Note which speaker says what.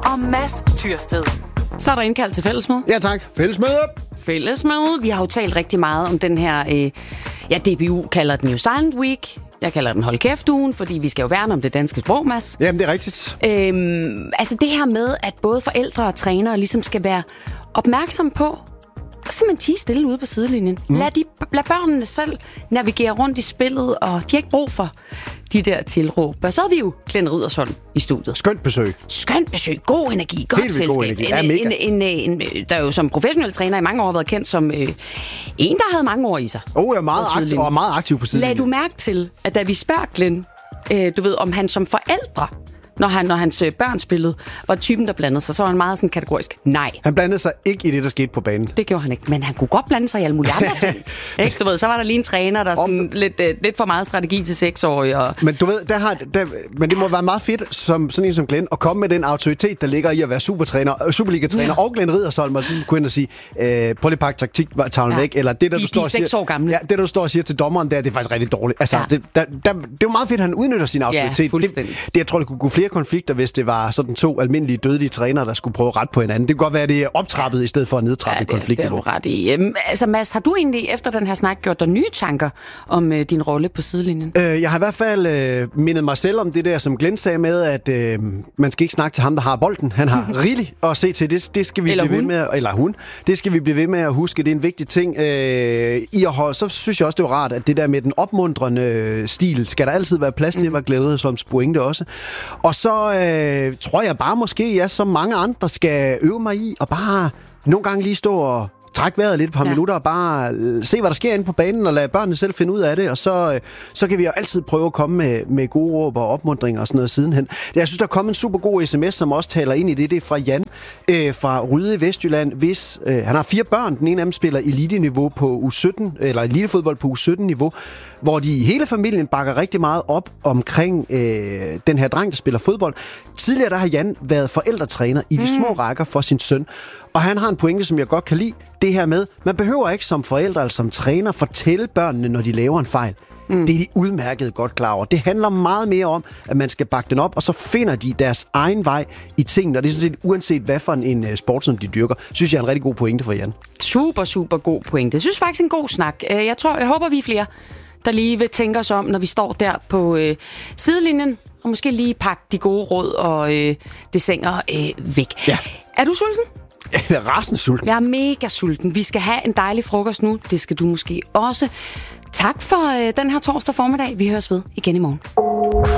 Speaker 1: og Mads Tyrsted.
Speaker 2: Så er der indkaldt til fællesmøde.
Speaker 3: Ja tak.
Speaker 2: Fællesmøde. Vi har jo talt rigtig meget om den her... DBU kalder den jo Silent Week. Jeg kalder den Hold Kæft-ugen, fordi vi skal jo værne om det danske sprog, Mads.
Speaker 3: Jamen, det er rigtigt.
Speaker 2: Altså det her med, at både forældre og trænere ligesom skal være opmærksom på, og simpelthen tie stille ude på sidelinjen. Lad børnene selv navigere rundt i spillet, og de har ikke brug for de der tilråb. Og så har vi jo Glenn Riddersholm i studiet.
Speaker 3: Skønt besøg.
Speaker 2: God energi. Godt
Speaker 3: helt
Speaker 2: selskab.
Speaker 3: God energi. Ja, mega.
Speaker 2: Der er jo som professionel træner i mange år været kendt som en, der havde mange år i sig.
Speaker 3: Jeg er meget aktiv på sidelinjen.
Speaker 2: Lad du mærke til, at da vi spørger Glenn, om han som forældre, når hans børn spillede, var typen, der blandede sig, så var han meget sådan kategorisk nej.
Speaker 3: Han blandede sig ikke i det, der skete på banen.
Speaker 2: Det gjorde han ikke, men han kunne godt blande sig i alle mulige andre ting. Ikke? Du ved, så var der lige en træner, der sådan lidt for meget strategi til 6-årige. Og...
Speaker 3: Men du ved, men det må være meget fedt, som sådan en som Glenn, at komme med den autoritet, der ligger i at være Superliga-træner og Glenn Riddersholm, og så kunne ind og sige, prøv lige at pakke taktiktavlen væk, eller det, der du står og siger...
Speaker 2: 6 år gamle.
Speaker 3: Ja, det, der du står og siger til dommeren, det er faktisk rigtig dårligt. Altså, det er jo meget fedt, at han udnytter sin autoritet. Jeg tror, det kunne gå flere konflikter, hvis det var sådan 2 almindelige dødelige trænere, der skulle prøve at rette på hinanden. Det kunne godt være, at det er optrappet i stedet for at nedtrappe konfliktniveau.
Speaker 2: Det er ret i. Altså Mads, har du egentlig efter den her snak gjort dig nye tanker om din rolle på sidelinjen?
Speaker 3: Jeg har i hvert fald mindet mig selv om det der, som Glenn sagde med, at man skal ikke snakke til ham, der har bolden. Han har rigeligt at se til. Det skal vi blive ved med, eller hun. Det skal vi blive ved med at huske. Det er en vigtig ting. Så synes jeg også, det er rart, at det der med den opmuntrende stil, skal der altid være plads til, var Glenn Ridderholms pointe også. Og så tror jeg bare måske, som mange andre skal øve mig i, og bare nogle gange lige stå og trække vejret lidt et par minutter, og bare se, hvad der sker inde på banen, og lade børnene selv finde ud af det, og så kan vi jo altid prøve at komme med gode råb og opmuntringer og sådan noget sidenhen. Jeg synes, der er kommet en super god sms, som også taler ind i det. Det er fra Jan fra Ryde i Vestjylland. Han har 4 børn. Den ene af dem spiller elite-niveau på U17, eller elitefodbold på U17-niveau, hvor de hele familien bakker rigtig meget op omkring den her dreng, der spiller fodbold. Tidligere der har Jan været forældretræner i de små rækker for sin søn. Og han har en pointe, som jeg godt kan lide. Det her med, man behøver ikke som forældre eller som træner fortælle børnene, når de laver en fejl. Det er de udmærket godt klar over. Det handler meget mere om, at man skal bakke den op, og så finder de deres egen vej i tingene. Og det er sådan set uanset, hvad for en sport, som de dyrker. Synes jeg er en rigtig god pointe for Jan.
Speaker 2: Super god pointe. Jeg synes faktisk en god snak. Jeg håber, vi er flere, der lige vil tænke os om, når vi står der på sidelinjen, og måske lige pakke de gode råd og dessiner væk.
Speaker 3: Ja.
Speaker 2: Er du sulten?
Speaker 3: Jeg er rasende sulten.
Speaker 2: Jeg er mega sulten. Vi skal have en dejlig frokost nu. Det skal du måske også. Tak for den her torsdag formiddag. Vi høres ved igen i morgen.